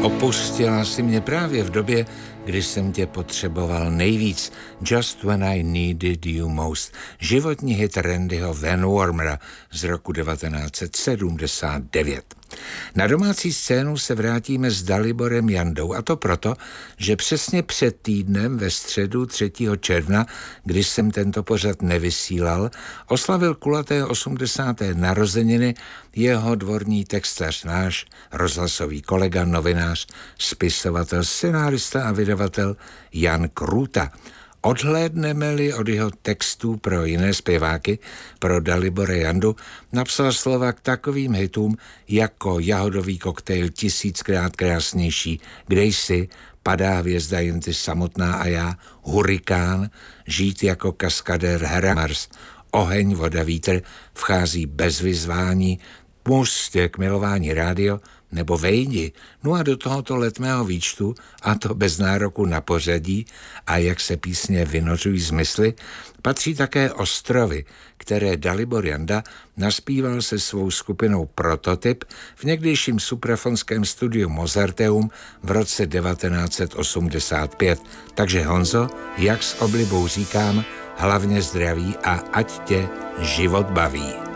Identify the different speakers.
Speaker 1: Opustila si mě právě v době, kdy jsem tě potřeboval nejvíc. Just when I needed you most. Životní hit Randyho Van Warmera z roku 1979. Na domácí scénu se vrátíme s Daliborem Jandou, a to proto, že přesně před týdnem ve středu 3. června, když jsem tento pořad nevysílal, oslavil kulaté 80. narozeniny jeho dvorní textař, náš rozhlasový kolega, novinář, spisovatel, scenárista a vydavatel Jan Krůta. Odhlédneme-li od jeho textů pro jiné zpěváky, pro Dalibora Jandu napsal slova k takovým hitům jako Jahodový koktejl, Tisíckrát krásnější, Kde jsi, Padá hvězda, Jen ty samotná a já, Hurikán, Žít jako kaskadér, Hera Mars, Oheň, voda, vítr, Vchází bez vyzvání, Pustě k milování rádio, nebo Vejdi. No a do tohoto letmého výčtu, a to bez nároku na pořadí a jak se písně vynořují z mysli, patří také Ostrovy, které Dalibor Janda naspíval se svou skupinou Prototyp v někdejším suprafonském studiu Mozarteum v roce 1985. Takže Honzo, jak s oblibou říkám, hlavně zdraví a ať tě život baví.